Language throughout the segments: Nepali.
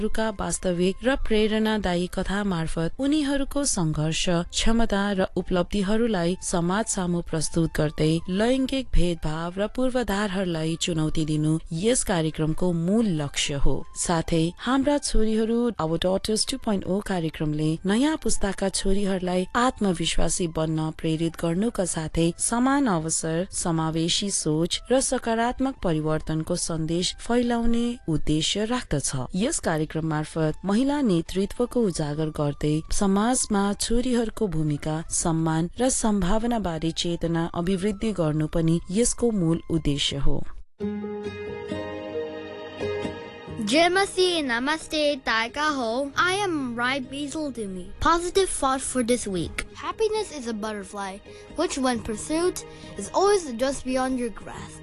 रुका वास्तविक र प्रेरणादायी कथा मार्फत उनीहरूको संघर्ष, क्षमता र उपलब्धिहरूलाई समाज सामु प्रस्तुत गर्दै लैंगिक भेदभाव र पूर्वाधारहरूलाई चुनौती दिनु यस कार्यक्रमको मूल लक्ष्य हो। साथै हाम्रा छोरीहरू आवर डटर्स 2.0 कार्यक्रमले नयाँ पुस्ताका छोरीहरूलाई आत्मविश्वासी बन्न प्रेरित गर्नुका साथै समान अवसर, समावेशी सोच र सकारात्मक परिवर्तनको सन्देश फैलाउने उद्देश्य राख्दछ। यस कार्यक्रम मार्फत महिला नेतृत्वको उजागर गर्दै समाजमा छोरीहरूको भूमिका, सम्मान र सम्भावना बारे चेतना अभिवृद्धि गर्नु पनि यसको मूल उद्देश्य हो। Jamasi Namaste Taika Ho. I am Rai Basil Dumi. Positive thought for this week. Happiness is a butterfly, which when pursued is always just beyond your grasp.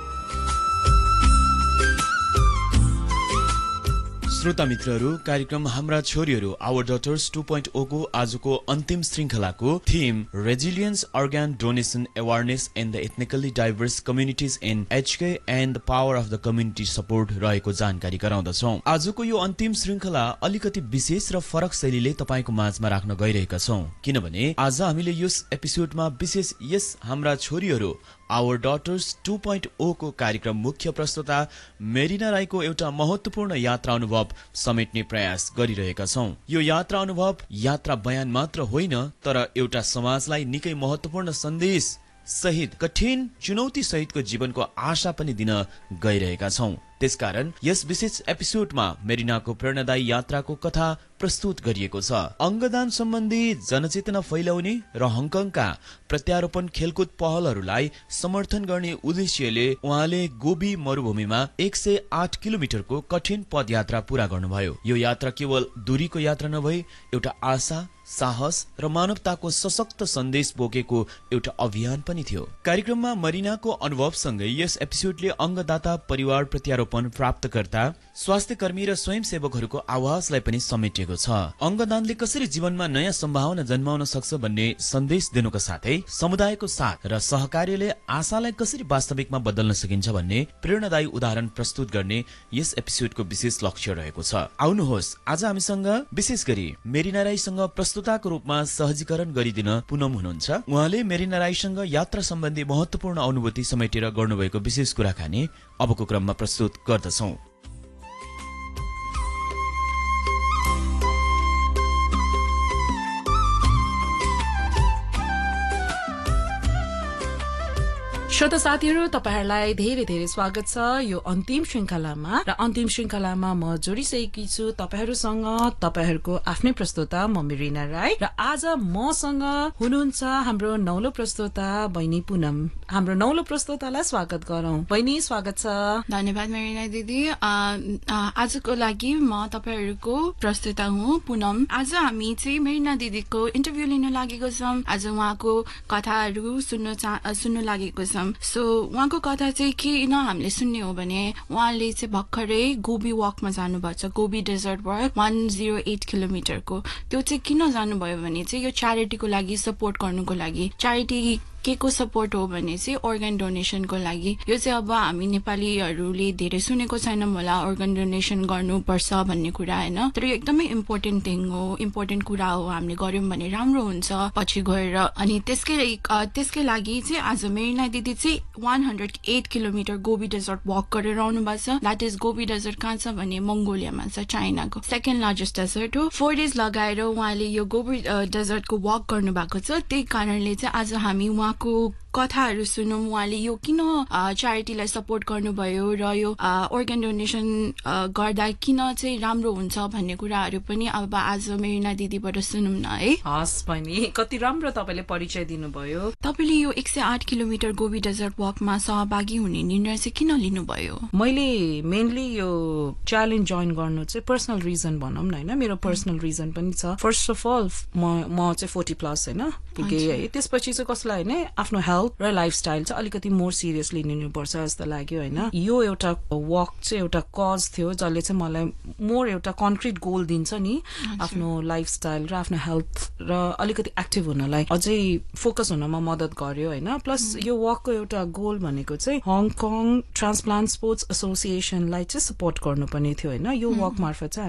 श्रोता मित्रहरू, कार्यक्रम हाम्रा छोरीहरू आवर डटर्स 2.0 को आजको अन्तिम श्रृंखलाको theme resilience organ donation awareness in the ethnically diverse communities in HK and the power of the community support रहेको जानकारी गराउँदछौं। आजको यो अन्तिम श्रृंखला अलिकति विशेष र फरक शैलीले तपाईको माझमा राख्न गइरहेका छौं, किनभने आज हामीले यस एपिसोडमा विशेष यस हाम्रा छोरीहरू आवर डटर्स 2.0 को कार्यक्रम मुख्य प्रस्तोता मेरिना राईको एउटा महत्वपूर्ण यात्रा अनुभव समेट्ने प्रयास गरिरहेका छौं। यो यात्रा अनुभव यात्रा बयान मात्र होइन, तर एउटा समाजलाई निकै महत्वपूर्ण सन्देश सहित कठिन चुनौती सहितको जीवनको आशा पनि दिन गइरहेका छौं। त्यसकारण यस विशेष एपिसोडमा मेरिनाको प्रेरणादायी यात्राको कथा प्रस्तुत गरिएको छ। अंगदान सम्बन्धी जनचेतना फैलाउने र हङकङका प्रत्यारोपण खेलकुद पहलहरूलाई समर्थन गर्ने उद्देश्यले उहाँले गोबी मरुभूमिमा 108 किलोमिटरको कठिन पदयात्रा पूरा गर्नुभयो। यो यात्रा केवल दूरीको यात्रा नभई एउटा आशा, साहस र मानवताको सशक्त सन्देश बोकेको एउटा अभियान पनि थियो। कार्यक्रममा मरिनाको अनुभवसँगै यस एपिसोडले अंगदाता परिवार प्रत्यारोपण प्राप्तकर्ता, स्वास्थ्य कर्मी र स्वयंसेवकहरूको आवाजलाई पनि समेटिएको छ। अंगदानले कसरी जीवनमा नयाँ सम्भावना जन्माउन सक्छ भन्ने सन्देश दिनुका साथै समुदायको साथ र सहकार्यले आशालाई कसरी वास्तविकमा बदल्न सकिन्छ भन्ने प्रेरणादायी उदाहरण प्रस्तुत गर्ने यस एपिसोडको विशेष लक्ष्य रहेको छ। आउनुहोस्, आज हामीसँग विशेष गरी मेरिना राईसँग प्रस्तुताको रूपमा सहजीकरण गरिदिन पुनम हुनुहुन्छ। उहाँले मेरिना राईसँग यात्रा सम्बन्धी महत्वपूर्ण अनुभूति समेटेर गर्नुभएको विशेष कुराकानी अबको क्रममा प्रस्तुत गर्दछौं। श्रोता साथीहरू, तपाईहरुलाई धेरै धेरै स्वागत छ यो अन्तिम श्रृंखलामा। र अन्तिम श्रृंखलामा म जोडिसकेकी छु तपाईहरुसँग, तपाईहरुको आफ्नै प्रस्तोता म मेरिना राई। र आज मसँग हुनुहुन्छ हाम्रो नौलो प्रस्तोता बहिनी पुनम। हाम्रो नौलो प्रस्तोतालाई स्वागत गरौं। बहिनी स्वागत छ। धन्यवाद मेरिना दिदी। आजको लागि म तपाईहरुको प्रस्तोता हुँ पुनम। आज हामी चाहिँ मेरिना दिदीको इन्टरभ्यु लिन लागेको छौं। आज उहाँको कथाहरू सुन्न लागेको छौं। सो उहाँको कथा चाहिँ किन हामीले सुन्ने हो भने उहाँले चाहिँ भर्खरै गोबी वकमा जानुभएको छ। गोबी डेजर्ट वक 108 किलोमिटरको। त्यो चाहिँ किन जानुभयो भने चाहिँ यो च्यारिटीको लागि सपोर्ट गर्नुको लागि। च्यारिटी के को सपोर्ट हो भने चाहिँ अर्गन डोनेसनको लागि। यो चाहिँ अब हामी नेपालीहरूले धेरै सुनेको छैनौँ होला, अर्गन डोनेसन गर्नुपर्छ भन्ने कुरा होइन, तर यो एकदमै इम्पोर्टेन्ट थिङ हो, इम्पोर्टेन्ट कुरा हो। हामीले गर्यौँ भने राम्रो हुन्छ पछि गएर। अनि त्यसकै लागि चाहिँ आज मेरिना दिदी चाहिँ 108 किलोमिटर गोबी डेजर्ट वक गरेर आउनु भएको छ। द्याट इज गोबी डेजर्ट कहाँ छ भने मङ्गोलियामा छ, चाइनाको सेकेन्ड लार्जेस्ट डेजर्ट हो। 4 डेज लगाएर उहाँले यो गोबी डेजर्टको वक गर्नु भएको छ। त्यही कारणले चाहिँ आज हामी उहाँको कथाहरू सुनौँ, उहाँले यो किन च्यारिटीलाई सपोर्ट गर्नुभयो र यो अर्गन डोनेसन गर्दा किन चाहिँ राम्रो हुन्छ भन्ने कुराहरू पनि अब आज मेरिना दिदीबाट सुनौँ न है। हस् बहिनी, कति राम्रो तपाईले परिचय दिनुभयो। तपाईले यो 108 किलोमिटर गोबी डेजर्ट वकमा सहभागी हुने निर्णय चाहिँ किन लिनुभयो? मैले मेनली यो च्यालेन्ज जोइन गर्नु चाहिँ पर्सनल रिजन भनौँ न होइन, मेरो पर्सनल रिजन पनि छ। फर्स्ट अफ अल म चाहिँ 40+ होइन पुगे है। त्यसपछि चाहिँ कसलाई होइन आफ्नो हेल्थ र लाइफस्टाइल चाहिँ अलिकति मोर सिरियसली लिनुपर्छ जस्तो लाग्यो होइन। यो एउटा वक चाहिँ एउटा कज थियो जसले चाहिँ मलाई मोर एउटा कन्क्रिट गोल दिन्छ नि आफ्नो लाइफस्टाइल र आफ्नो हेल्थ र अलिकति एक्टिभ हुनलाई अझै फोकस हुनमा मद्दत गर्यो होइन। प्लस यो वकको एउटा गोल भनेको चाहिँ हङकङ ट्रान्सप्लान्ट स्पोर्ट्स एसोसिएसनलाई चाहिँ सपोर्ट गर्नुपर्ने थियो होइन। यो वक मार्फत चाहिँ